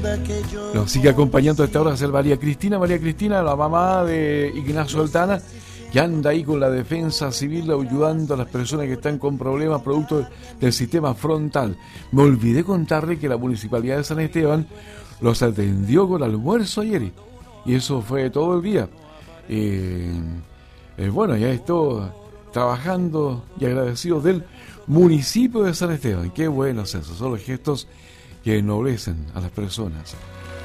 Nos sigue acompañando a esta hora es María Cristina, la mamá de Ignacio Altana, que anda ahí con la defensa civil ayudando a las personas que están con problemas producto del sistema frontal. Me olvidé contarle que la Municipalidad de San Esteban los atendió con almuerzo ayer y eso fue todo el día. Bueno, ya estoy trabajando y agradecido del municipio de San Esteban. Qué buenos esos son los gestos que ennoblecen a las personas.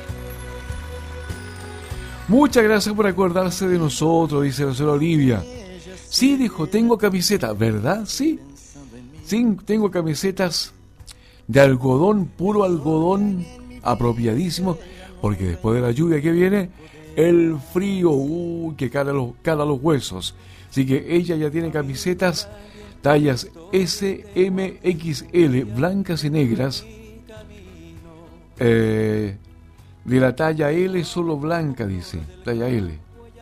Muchas gracias por acordarse de nosotros, dice la señora Olivia. Sí, dijo, tengo camiseta, ¿verdad? Sí, tengo camisetas de algodón, puro algodón, apropiadísimo, porque después de la lluvia que viene, el frío, que cala los huesos. Así que ella ya tiene camisetas tallas S, M, XL, blancas y negras. De la talla L, solo blanca, dice, talla L.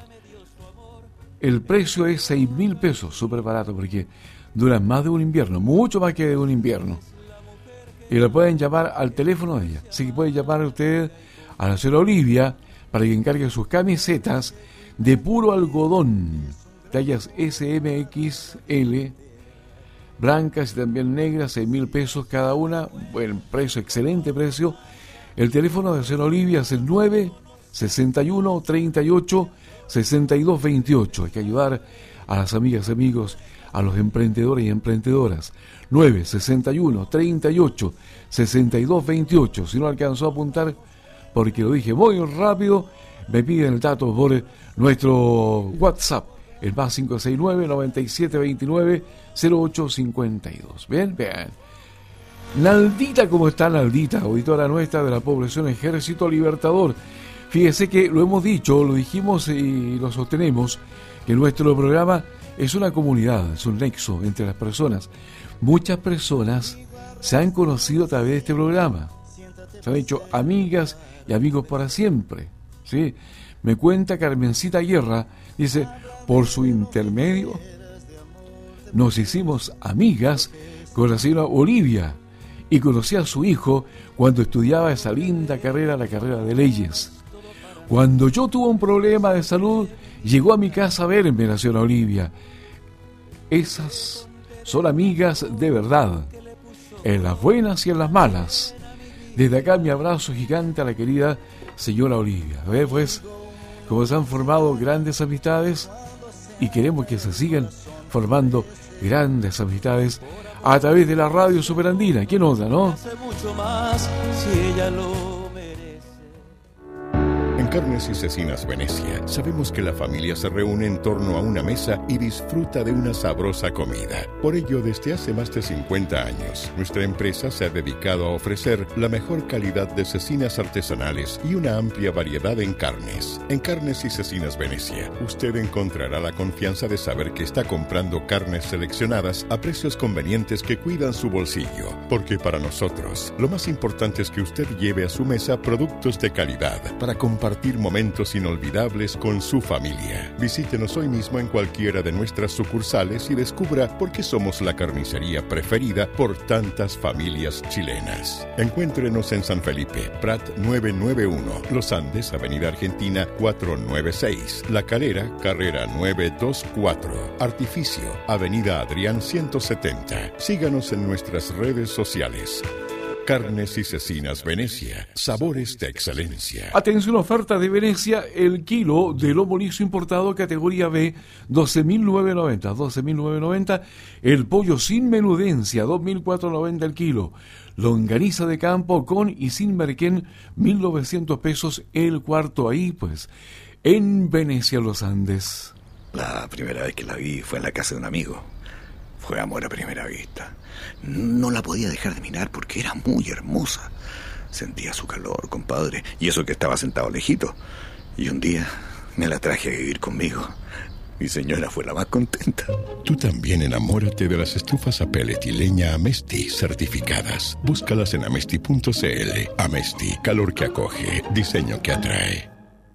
El precio es 6.000 pesos, súper barato, porque duran más de un invierno, mucho más que de un invierno. Y le pueden llamar al teléfono de ella. Así que pueden llamar a usted a la señora Olivia para que encargue sus camisetas de puro algodón, tallas S, M, XL, blancas y también negras, 6.000 pesos cada una, buen precio, excelente precio. El teléfono de señora Olivia es el 961 38 62 28. Hay que ayudar a las amigas y amigos, a los emprendedores y emprendedoras. 961 38 62 28. Si no alcanzó a apuntar, porque lo dije muy rápido, me piden el dato por nuestro WhatsApp, el más 569 97 29 08 52. Bien. Naldita, ¿cómo está Naldita? Auditora nuestra de la población Ejército Libertador. Fíjese que lo hemos dicho, lo dijimos y lo sostenemos, que nuestro programa es una comunidad, es un nexo entre las personas. Muchas personas se han conocido a través de este programa. Se han hecho amigas y amigos para siempre. ¿Sí? Me cuenta Carmencita Guerra, dice, por su intermedio nos hicimos amigas con la señora Olivia y conocí a su hijo cuando estudiaba esa linda carrera, la carrera de leyes. Cuando yo tuve un problema de salud, llegó a mi casa a verme la señora Olivia. Esas son amigas de verdad, en las buenas y en las malas. Desde acá mi abrazo gigante a la querida señora Olivia. A ver, pues, cómo se han formado grandes amistades y queremos que se sigan formando grandes amistades a través de la radio superandina. ¿Quién otra, no? En Carnes y Cecinas Venecia sabemos que la familia se reúne en torno a una mesa y disfruta de una sabrosa comida. Por ello, desde hace más de 50 años, nuestra empresa se ha dedicado a ofrecer la mejor calidad de cecinas artesanales y una amplia variedad en carnes. En Carnes y Cecinas Venecia, usted encontrará la confianza de saber que está comprando carnes seleccionadas a precios convenientes que cuidan su bolsillo. Porque para nosotros, lo más importante es que usted lleve a su mesa productos de calidad para compartir momentos inolvidables con su familia. Visítenos hoy mismo en cualquiera de nuestras sucursales y descubra por qué somos la carnicería preferida por tantas familias chilenas. Encuéntrenos en San Felipe, Prat 991, Los Andes, Avenida Argentina 496, La Calera, Carrera 924, Artificio, Avenida Adrián 170. Síganos en nuestras redes sociales. Carnes y Cecinas Venecia, sabores de excelencia. Atención, oferta de Venecia, el kilo de lomo liso importado categoría B, 12.990, 12.990, el pollo sin menudencia, 2.490 el kilo, longaniza de campo con y sin merquén, 1.900 pesos el cuarto, ahí pues, en Venecia, Los Andes. La primera vez que la vi fue en la casa de un amigo. Fue amor a primera vista. No la podía dejar de mirar porque era muy hermosa. Sentía su calor, compadre, y eso que estaba sentado lejito. Y un día me la traje a vivir conmigo. Mi señora fue la más contenta. Tú también enamórate de las estufas a pellet y leña Amesti certificadas. Búscalas en amesti.cl. Amesti, calor que acoge, diseño que atrae.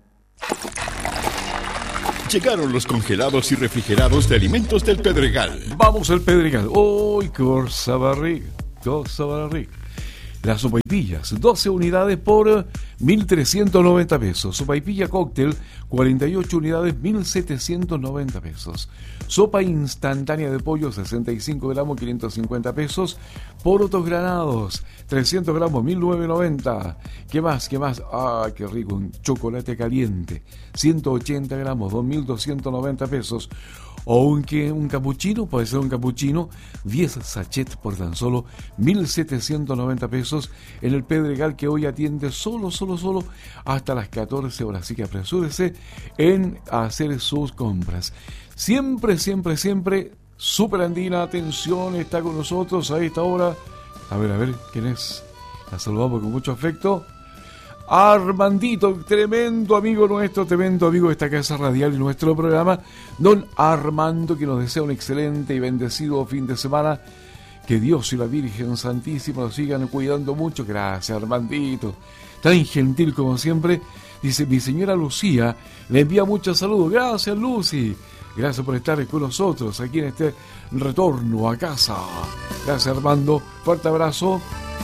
Llegaron los congelados y refrigerados de Alimentos del Pedregal. Vamos al Pedregal. ¡Uy, cosa barriga! Las sopaipillas, 12 unidades por 1.390 pesos. Sopaipilla cóctel, 48 unidades, 1.790 pesos. Sopa instantánea de pollo, 65 gramos, 550 pesos. Porotos granados, 300 gramos, 1.990. ¿Qué más? ¿Qué más? ¡Ah, qué rico! Un chocolate caliente, 180 gramos, 2.290 pesos. O un capuchino, puede ser un capuchino, 10 sachets por tan solo 1.790 pesos en el Pedregal, que hoy atiende solo hasta las 14 horas. Así que apresúrese en hacer sus compras. Siempre, Super Andina, atención, está con nosotros a esta hora. A ver, ¿quién es? La saludamos con mucho afecto. Armandito, tremendo amigo nuestro, tremendo amigo de esta casa radial y nuestro programa, don Armando, que nos desea un excelente y bendecido fin de semana. Que Dios y la Virgen Santísima lo sigan cuidando mucho. Gracias, Armandito, tan gentil como siempre. Dice, mi señora Lucía le envía muchos saludos. Gracias, Lucy, gracias por estar con nosotros aquí en este retorno a casa. Gracias, Armando, fuerte abrazo.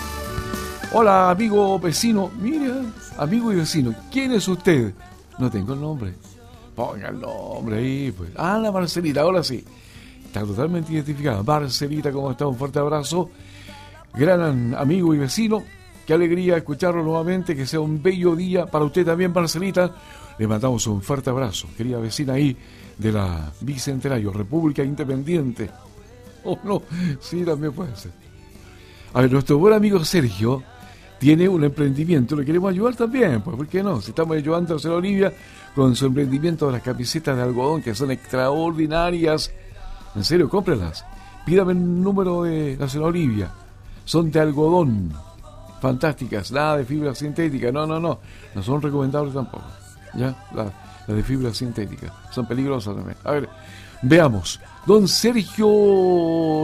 Hola, amigo vecino. Mira, amigo y vecino, ¿quién es usted? No tengo el nombre. Ponga el nombre ahí, pues. Ah, la Marcelita, ahora sí. Está totalmente identificada. Marcelita, ¿cómo está? Un fuerte abrazo. Gran amigo y vecino. Qué alegría escucharlo nuevamente. Que sea un bello día para usted también, Marcelita. Le mandamos un fuerte abrazo. Querida vecina ahí de la Bicentenario, República Independiente. Oh, no, sí, también puede ser. A ver, nuestro buen amigo Sergio tiene un emprendimiento, le queremos ayudar también, pues, ¿por qué no? Si estamos ayudando a la señora Olivia con su emprendimiento de las camisetas de algodón, que son extraordinarias. En serio, cómprelas. Pídame el número de la señora Olivia. Son de algodón, fantásticas, nada de fibra sintética, no son recomendables tampoco. Ya, las de fibra sintética, son peligrosas también. A ver, veamos. Don Sergio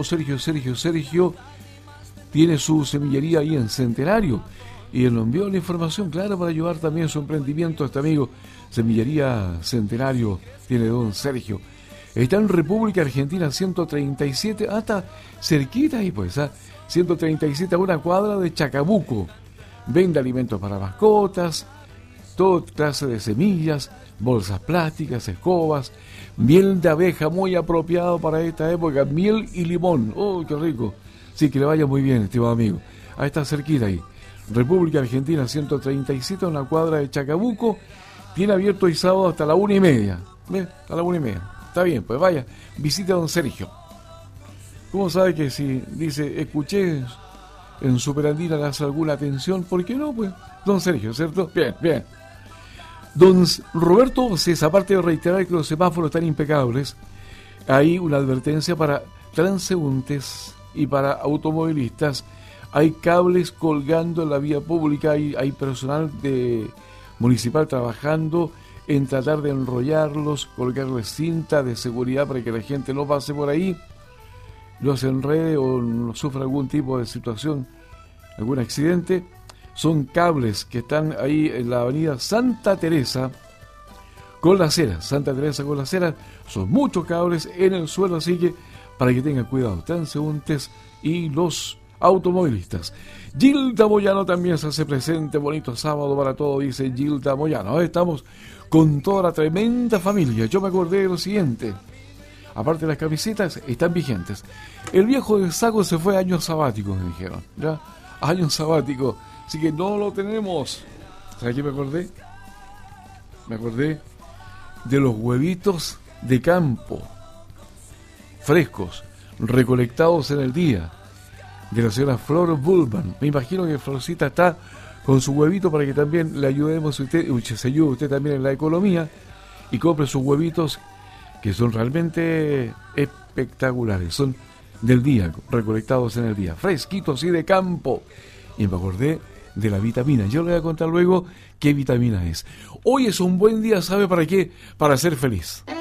tiene su semillería ahí en Centenario y él nos envió la información clara para ayudar también a su emprendimiento. Este amigo, Semillería Centenario, tiene don Sergio. Está en República Argentina 137, hasta cerquita ahí pues, 137 a una cuadra de Chacabuco. Vende alimentos para mascotas, toda clase de semillas, bolsas plásticas, escobas, miel de abeja muy apropiado para esta época, miel y limón. ¡Oh, qué rico! Sí, que le vaya muy bien, estimado amigo. Ahí está cerquita ahí. República Argentina 137, una cuadra de Chacabuco. Tiene abierto hoy sábado hasta la 1:30. ¿Ves? A la 1:30. Está bien, pues vaya, visite a don Sergio. ¿Cómo sabe que si dice, escuché en Super Andina, le hace alguna atención? ¿Por qué no? Pues, don Sergio, ¿cierto? Bien. Don Roberto Cés, aparte de reiterar que los semáforos están impecables, hay una advertencia para transeúntes y para automovilistas. Hay cables colgando en la vía pública, hay personal municipal trabajando en tratar de enrollarlos, colgarles cinta de seguridad para que la gente no pase por ahí, no se enrede o no sufra algún tipo de situación, algún accidente. Son cables que están ahí en la avenida Santa Teresa con las Heras. Son muchos cables en el suelo, así que para que tengan cuidado, transeúntes y los automovilistas. Gilda Moyano también se hace presente. Bonito sábado para todos, dice Gilda Moyano. Estamos con toda la tremenda familia. Yo me acordé de lo siguiente. Aparte de las camisetas, están vigentes. El viejo de Saco se fue a año sabático, me dijeron. ¿Ya? Año sabático. Así que no lo tenemos. ¿Sabes qué me acordé? Me acordé de los huevitos de campo, frescos, recolectados en el día, de la señora Flor Bullman. Me imagino que Florcita está con su huevito para que también le ayudemos a usted, se ayude usted también en la economía y compre sus huevitos que son realmente espectaculares. Son del día, recolectados en el día, fresquitos y de campo. Y me acordé de la vitamina. Yo le voy a contar luego qué vitamina es. Hoy es un buen día, ¿sabe para qué? Para ser feliz.